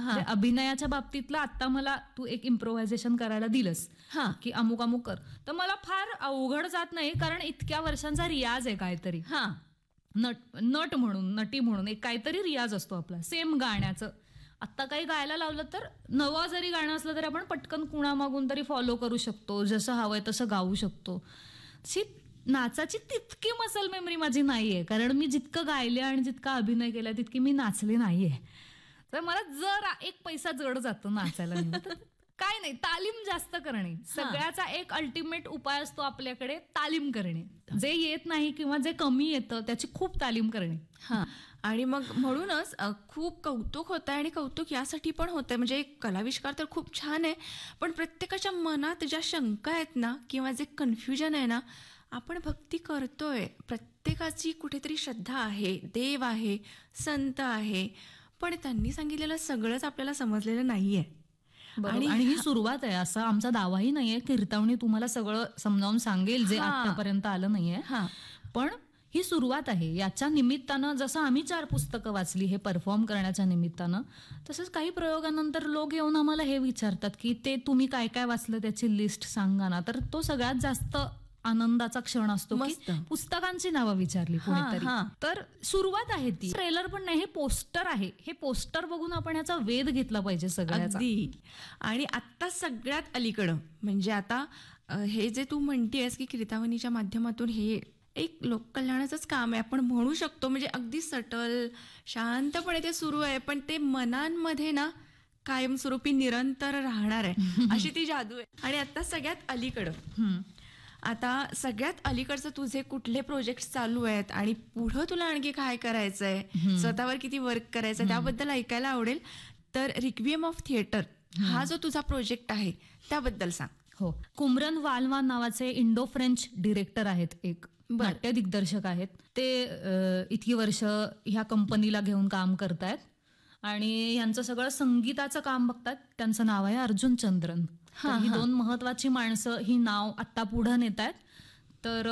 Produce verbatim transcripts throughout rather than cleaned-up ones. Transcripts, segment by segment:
म्हणजे अभिनयाच्या बाबतीतला आता मला तू एक इम्प्रोव्हायझेशन करायला दिलंस की अमुक अमुक कर, तर मला फार अवघड जात नाही, कारण इतक्या वर्षांचा रियाज आहे काहीतरी. नट नट म्हणून नटी म्हणून एक काहीतरी रियाज असतो आपला सेम गाण्याचं. आत्ता काही गायला लावलं तर नवं जरी गाणं असलं तरी आपण पटकन कुणामागून तरी फॉलो करू शकतो, जसं हवंय तसं गाऊ शकतो. शी नाचाची तितकी मसल मेमरी माझी नाहीये, कारण मी जितकं गायले आणि जितका अभिनय केला तितकी मी नाचले नाहीये. तर मला जर एक पैसा जड जातो नाचायला. काय नाही, तालीम जास्त करणे सगळ्याचा एक अल्टिमेट उपाय असतो आपल्याकडे, तालीम करणे. जे येत नाही किंवा जे कमी येतं त्याची खूप तालीम करणे. हा आणि मग म्हणूनच खूप कौतुक होतं आणि कौतुक यासाठी पण होतंय, म्हणजे कलाविष्कार तर खूप छान आहे, पण प्रत्येकाच्या मनात ज्या शंका आहेत ना किंवा जे कन्फ्युजन आहे ना, आपण भक्ती करतोय, प्रत्येकाची कुठेतरी श्रद्धा आहे, देव आहे, संत आहे, पण त्यांनी सांगितलेलं सगळंच आपल्याला समजलेलं नाहीये. आणि ही सुरुवात आहे, असा आमचा दावाही नाहीये. कीर्तवणी तुम्हाला सगळं समजावून सांगेल जे आतापर्यंत आलं नाहीये, पण ही सुरुवात आहे. याच्या निमित्तानं जसं आम्ही चार पुस्तकं वाचली हे परफॉर्म करण्याच्या निमित्तानं, तसंच काही प्रयोगानंतर लोक येऊन आम्हाला हे विचारतात की ते तुम्ही काय काय वाचलं त्याची लिस्ट सांगा ना. तर तो सगळ्यात जास्त आनंदाचा क्षण असतो की पुस्तकांची नावं विचारली कोणीतरी. तर सुरुवात आहे ती, ट्रेलर पण नाही, हे पोस्टर आहे. हे पोस्टर बघून आपण याचा वेध घेतला पाहिजे सगळ्याचा. आणि आता सगळ्यात अलीकडं म्हणजे आता हे जे तू म्हणतेस की कीर्तवणीच्या माध्यमातून हे एक लोककल्याणाचंच काम आहे आपण म्हणू शकतो, म्हणजे अगदी सटल शांतपणे ते सुरू आहे, पण ते मनांमध्ये ना कायमस्वरूपी निरंतर राहणार आहे अशी ती जादू आहे. आणि आता सगळ्यात अलीकडं आता सगळ्यात अलीकडचं तुझे कुठले प्रोजेक्ट चालू आहेत आणि पुढं तुला आणखी काय करायचंय, स्वतःवर किती वर्क करायचंय, त्याबद्दल ऐकायला आवडेल. तर रिक्विएम ऑफ थिएटर हा जो तुझा प्रोजेक्ट आहे त्याबद्दल सांग. हो, कुमरन वालवान नावाचे इंडो फ्रेंच डिरेक्टर आहेत, एक नाट्य दिग्दर्शक आहेत. ते इतकी वर्ष ह्या कंपनीला घेऊन काम करतायत आणि यांचं सगळं संगीताचं काम बघतात. त्यांचं नाव आहे अर्जुन चंद्रन. ही दोन महत्वाची माणसं ही नाव आत्ता पुढं नेत आहेत. तर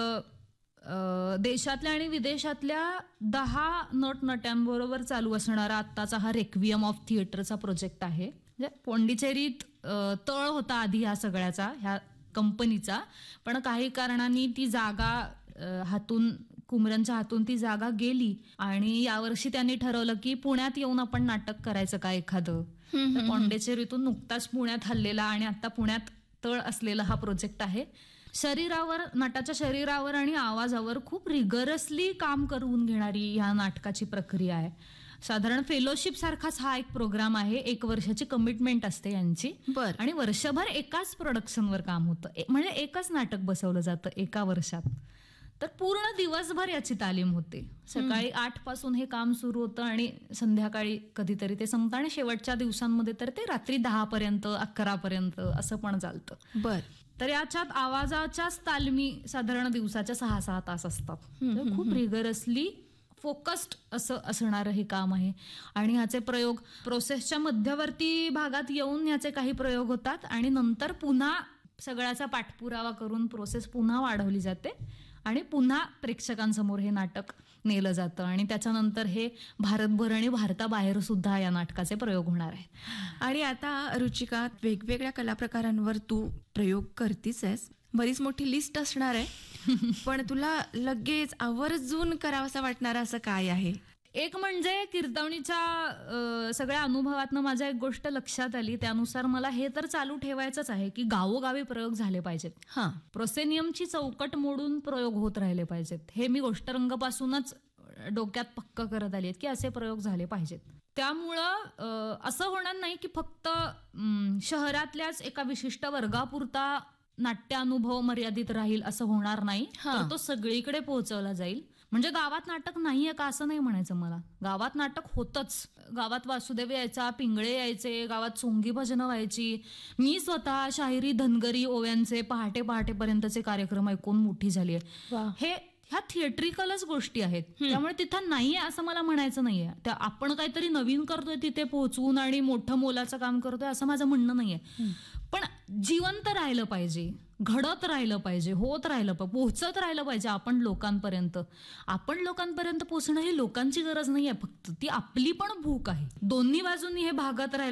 देशातल्या आणि विदेशातल्या दहा नटनट्यांबरोबर चालू असणारा आत्ताचा हा रेक्विएम ऑफ थिएटरचा प्रोजेक्ट आहे. म्हणजे पोंडिचेरीत तळ होता आधी ह्या सगळ्याचा, ह्या कंपनीचा, पण काही कारणांनी ती जागा हातून कुमरनच्या हातून ती जागा गेली आणि यावर्षी त्यांनी ठरवलं की पुण्यात येऊन आपण नाटक करायचं का एखादं. पोंडिचेरीतून नुकताच पुण्यात हल्लेला आणि आता पुण्यात तळ असलेला हा प्रोजेक्ट आहे. शरीरावर, नटाच्या शरीरावर आणि आवाजावर खूप रिगरसली काम करून घेणारी ह्या नाटकाची प्रक्रिया आहे. साधारण फेलोशिप सारखाच हा एक प्रोग्राम आहे. एक वर्षाची कमिटमेंट असते यांची आणि वर्षभर एकाच प्रोडक्शनवर काम होतं, म्हणजे एकच नाटक बसवलं जातं एका वर्षात. तर पूर्ण दिवसभर याची तालीम होते. सकाळी आठ पासून हे काम सुरू होतं आणि संध्याकाळी कधीतरी ते संपतं आणि शेवटच्या दिवसांमध्ये तर ते रात्री दहा पर्यंत अकरा पर्यंत असं पण चालतं. बर तर याच्यात आवाजाच्याच तालमी साधारण दिवसाच्या सहा सहा तास असतात. खूप रिगरसली फोकस्ड असं असणारं हे काम आहे. आणि ह्याचे प्रयोग प्रोसेसच्या मध्यवर्ती भागात येऊन ह्याचे काही प्रयोग होतात आणि नंतर पुन्हा सगळ्याचा पाठपुरावा करून प्रोसेस पुन्हा वाढवली जाते आणि पुन्हा प्रेक्षकांसमोर हे नाटक नेलं जातं आणि त्याच्यानंतर हे भारतभर आणि भारताबाहेर सुद्धा या नाटकाचे प्रयोग होणार आहेत. आणि आता रुचिका, वेगवेगळ्या कलाप्रकारांवर तू प्रयोग करतीस आहेस, बरीच मोठी लिस्ट असणार आहे, पण तुला लगेच आवर्जून करावंसं वाटणारं असं काय आहे? एक म्हणजे कीर्तवणीच्या सगळ्या अनुभवातनं माझ्या एक गोष्ट लक्षात आली, त्यानुसार मला हे तर चालू ठेवायचंच आहे की गावोगावी प्रयोग झाले पाहिजेत. हा प्रोसेनियमची चौकट मोडून प्रयोग होत राहिले पाहिजेत. हे मी गोष्टरंगपासूनच डोक्यात पक्क करत आली की असे प्रयोग झाले पाहिजेत. त्यामुळं असं होणार नाही की फक्त शहरातल्याच एका विशिष्ट वर्गापुरता नाट्यानुभव मर्यादित राहील, असं होणार नाही. तर तो सगळीकडे पोहोचवला जाईल. म्हणजे गावात नाटक नाहीये का असं नाही म्हणायचं मला. गावात नाटक होतच. गावात वासुदेव यायचा, पिंगळे यायचे, गावात सोंगी भजनं व्हायची. मी स्वतः शाहिरी, धनगरी, ओव्यांचे पहाटे पहाटेपर्यंतचे कार्यक्रम ऐकून मोठी झाली आहे. हे ह्या थिएट्रिकलच गोष्टी आहेत. त्यामुळे तिथं नाहीये असं मला म्हणायचं नाहीये. त्या आपण काहीतरी नवीन करतोय तिथे पोहोचवून आणि मोठं मोलाचं काम करतोय असं माझं म्हणणं नाहीये. पण जिवंत राहिलं पाहिजे, घडत राहिलं पाहिजे, होत राहिलं पाहिजे, पोहोचत राहिलं पाहिजे आपण लोकांपर्यंत. आपण लोकांपर्यंत पोहोचणं ही लोकांची गरज नाहीये, फक्त ती आपली पण भूक आहे. दोन्ही बाजूंनी हे भागत राहिलं